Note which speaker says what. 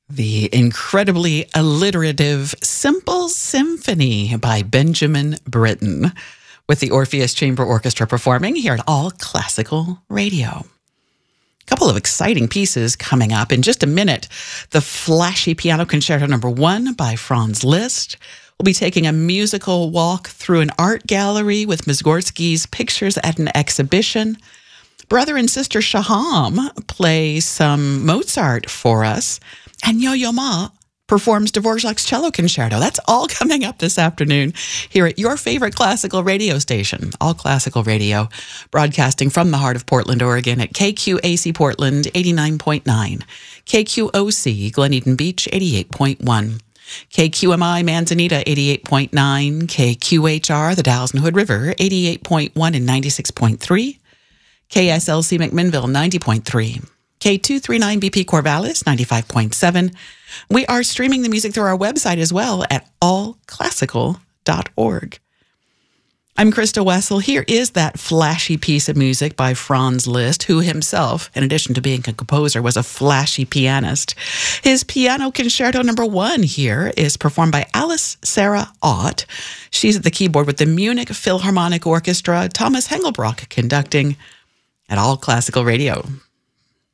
Speaker 1: The incredibly alliterative Simple Symphony by Benjamin Britten, with the Orpheus Chamber Orchestra performing here at All Classical Radio. A couple of exciting pieces coming up in just a minute. The flashy Piano Concerto No. 1 by Franz Liszt. We'll be taking a musical walk through an art gallery with Mussorgsky's pictures at an exhibition. Brother and Sister Shaham play some Mozart for us. And Yo-Yo Ma performs Dvorak's Cello Concerto. That's all coming up this afternoon here at your favorite classical radio station, All Classical Radio, broadcasting from the heart of Portland, Oregon at KQAC Portland 89.9, KQOC Glen Eden Beach 88.1, KQMI Manzanita 88.9, KQHR the Dalles and Hood River 88.1 and 96.3, KSLC McMinnville 90.3, K239BP Corvallis 95.7. We are streaming the music through our website as well at allclassical.org. I'm Krista Wessel. Here is that flashy piece of music by Franz Liszt, who himself, in addition to being a composer, was a flashy pianist. His Piano Concerto No. 1 here is performed by Alice Sarah Ott. She's at the keyboard with the Munich Philharmonic Orchestra, Thomas Hengelbrock conducting at All Classical Radio.